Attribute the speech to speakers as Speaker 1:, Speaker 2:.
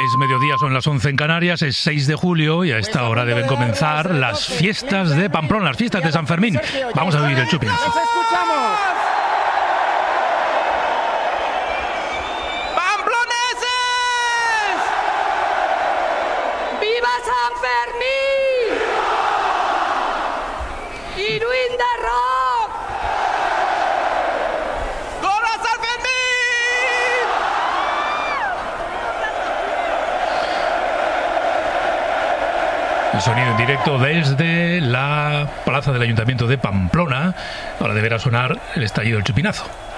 Speaker 1: Es mediodía, son las 11 en Canarias, es 6 de julio y a esta hora deben comenzar las fiestas de Pamplona, las fiestas de San Fermín. Vamos a vivir el chupinazo.
Speaker 2: ¡Nos escuchamos!
Speaker 3: ¡Pamploneses!
Speaker 4: ¡Viva San Fermín! ¡Iruin de rock!
Speaker 3: ¡Gora San Fermín!
Speaker 1: El sonido en directo desde la plaza del Ayuntamiento de Pamplona. Ahora deberá sonar el estallido del chupinazo.